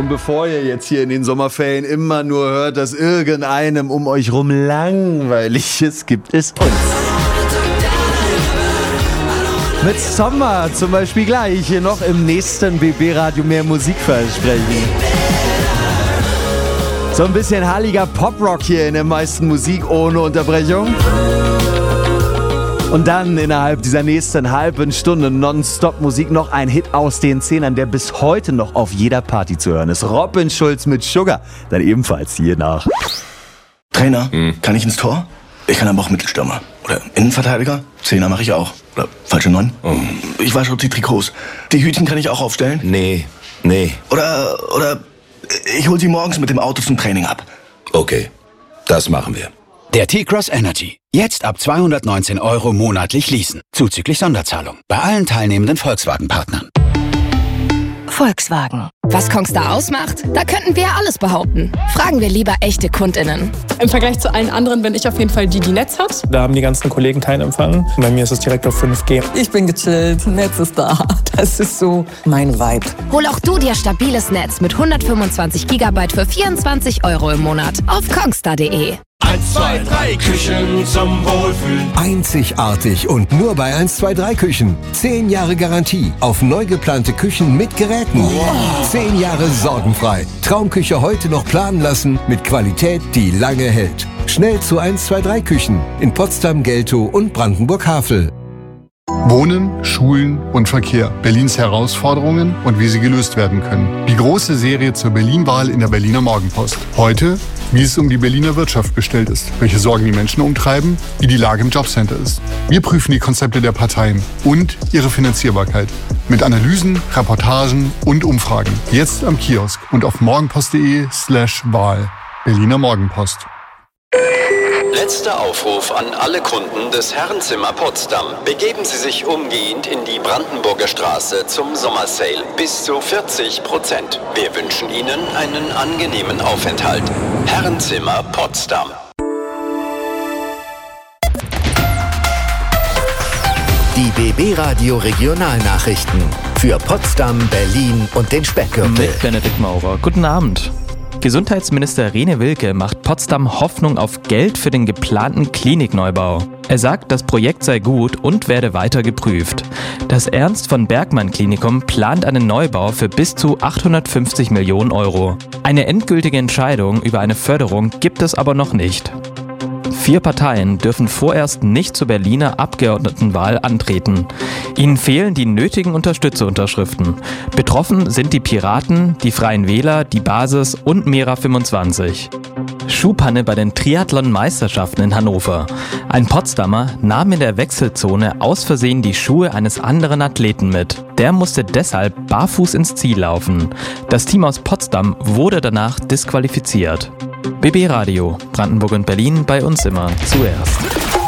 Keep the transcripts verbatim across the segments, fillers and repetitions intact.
Und bevor ihr jetzt hier in den Sommerferien immer nur hört, dass irgendeinem um euch rum langweilig ist, gibt es uns. Mit Sommer zum Beispiel gleich hier noch im nächsten B B-Radio mehr Musik versprechen. So ein bisschen halliger Pop-Rock hier in der meisten Musik ohne Unterbrechung. Und dann innerhalb dieser nächsten halben Stunde Nonstop-Musik noch ein Hit aus den Zehnern, der bis heute noch auf jeder Party zu hören ist. Robin Schulz mit Sugar, dann ebenfalls hier nach. Trainer, hm. kann ich ins Tor? Ich kann aber auch Mittelstürmer. Oder Innenverteidiger? Zehner mache ich auch. Oder falsche Neun? Oh. Ich wasche auch die Trikots. Die Hütchen kann ich auch aufstellen? Nee, nee. Oder, oder ich hol sie morgens mit dem Auto zum Training ab. Okay, das machen wir. Der T-Cross Energy. Jetzt ab zweihundertneunzehn Euro monatlich leasen. Zuzüglich Sonderzahlung. Bei allen teilnehmenden Volkswagen-Partnern. Volkswagen. Was Kongstar ausmacht? Da könnten wir alles behaupten. Fragen wir lieber echte KundInnen. Im Vergleich zu allen anderen bin ich auf jeden Fall die, die Netz hat. Da haben die ganzen Kollegen keinen Empfang. Bei mir ist es direkt auf fünf G. Ich bin gechillt, Netz ist da. Das ist so mein Vibe. Hol auch du dir stabiles Netz mit hundertfünfundzwanzig Gigabyte für vierundzwanzig Euro im Monat auf kongstar punkt de. eins, zwei, drei Küchen zum Wohlfühlen. Einzigartig und nur bei eins, zwei, drei Küchen. Zehn Jahre Garantie auf neu geplante Küchen mit Geräten. Wow. Zehn Jahre sorgenfrei. Traumküche heute noch planen lassen mit Qualität, die lange hält. Schnell zu eins, zwei, drei Küchen in Potsdam, Geltow und Brandenburg-Havel. Wohnen, Schulen und Verkehr. Berlins Herausforderungen und wie sie gelöst werden können. Die große Serie zur Berlin-Wahl in der Berliner Morgenpost. Heute, wie es um die Berliner Wirtschaft bestellt ist, welche Sorgen die Menschen umtreiben, wie die Lage im Jobcenter ist. Wir prüfen die Konzepte der Parteien und ihre Finanzierbarkeit. Mit Analysen, Reportagen und Umfragen. Jetzt am Kiosk und auf morgenpost.de slash Wahl. Berliner Morgenpost. Letzter Aufruf an alle Kunden des Herrenzimmer Potsdam. Begeben Sie sich umgehend in die Brandenburger Straße zum Sommersale. Bis zu vierzig Prozent. Wir wünschen Ihnen einen angenehmen Aufenthalt. Herrenzimmer Potsdam. Die B B-Radio Regionalnachrichten für Potsdam, Berlin und den Speckgürtel. Mit Benedikt Maurer. Guten Abend. Gesundheitsminister Rene Wilke macht Potsdam Hoffnung auf Geld für den geplanten Klinikneubau. Er sagt, das Projekt sei gut und werde weiter geprüft. Das Ernst von Bergmann Klinikum plant einen Neubau für bis zu achthundertfünfzig Millionen Euro. Eine endgültige Entscheidung über eine Förderung gibt es aber noch nicht. Vier Parteien dürfen vorerst nicht zur Berliner Abgeordnetenwahl antreten. Ihnen fehlen die nötigen Unterstützerunterschriften. Betroffen sind die Piraten, die Freien Wähler, die Basis und Mera fünfundzwanzig. Schuhpanne bei den Triathlon-Meisterschaften in Hannover. Ein Potsdamer nahm in der Wechselzone aus Versehen die Schuhe eines anderen Athleten mit. Der musste deshalb barfuß ins Ziel laufen. Das Team aus Potsdam wurde danach disqualifiziert. B B-Radio, Brandenburg und Berlin, bei uns immer zuerst.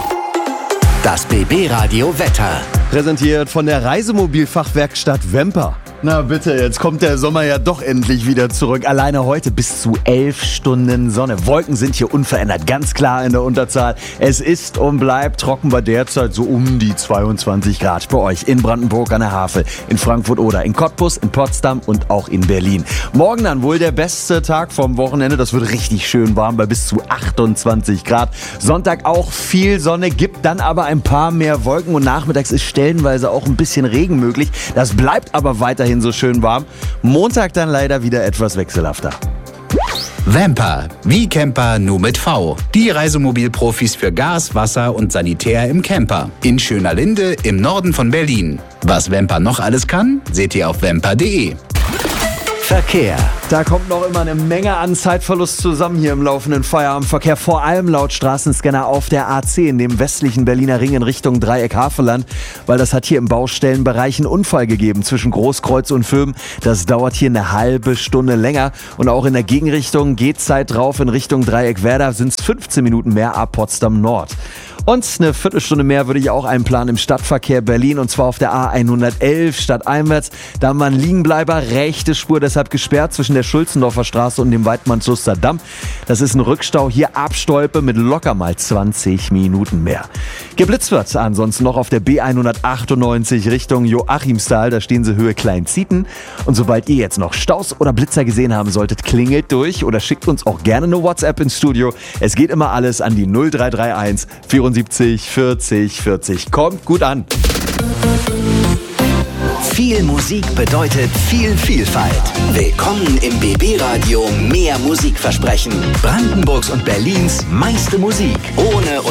Das B B-Radio Wetter. Präsentiert von der Reisemobilfachwerkstatt Wemper. Na bitte, jetzt kommt der Sommer ja doch endlich wieder zurück. Alleine heute bis zu elf Stunden Sonne. Wolken sind hier unverändert, ganz klar in der Unterzahl. Es ist und bleibt trocken bei derzeit so um die zweiundzwanzig Grad. Bei euch in Brandenburg an der Havel, in Frankfurt oder in Cottbus, in Potsdam und auch in Berlin. Morgen dann wohl der beste Tag vom Wochenende. Das wird richtig schön warm bei bis zu achtundzwanzig Grad. Sonntag auch viel Sonne, gibt dann aber ein paar mehr Wolken und nachmittags ist stellenweise auch ein bisschen Regen möglich. Das bleibt aber weiterhin so schön warm. Montag dann leider wieder etwas wechselhafter. Vamper, wie Camper, nur mit V. Die Reisemobilprofis für Gas, Wasser und Sanitär im Camper. In Schönerlinde im Norden von Berlin. Was Vamper noch alles kann, seht ihr auf vamper punkt de. Verkehr. Da kommt noch immer eine Menge an Zeitverlust zusammen hier im laufenden Feierabendverkehr. Vor allem laut Straßenscanner auf der A zehn, dem westlichen Berliner Ring in Richtung Dreieck-Havelland. Weil das hat hier im Baustellenbereich einen Unfall gegeben zwischen Großkreuz und Föhm. Das dauert hier eine halbe Stunde länger. Und auch in der Gegenrichtung geht Zeit drauf in Richtung Dreieck-Werder sind es fünfzehn Minuten mehr ab Potsdam Nord. Und eine Viertelstunde mehr würde ich auch einplanen im Stadtverkehr Berlin, und zwar auf der A hundertelf stadteinwärts. Da haben wir einen Liegenbleiber, rechte Spur deshalb gesperrt zwischen der Schulzendorfer Straße und dem Weidmannsluster Damm. Das ist ein Rückstau, hier Abstolpe mit locker mal zwanzig Minuten mehr. Geblitzt wird ansonsten noch auf der B hundertachtundneunzig Richtung Joachimsthal, da stehen sie Höhe Kleinzieten. Und sobald ihr jetzt noch Staus oder Blitzer gesehen haben solltet, klingelt durch oder schickt uns auch gerne eine WhatsApp ins Studio. Es geht immer alles an die null drei drei eins vierundsiebzig vierzig vierzig. Kommt gut an. Viel Musik bedeutet viel Vielfalt. Willkommen im B B-Radio Mehr Musikversprechen. Brandenburgs und Berlins meiste Musik. Ohne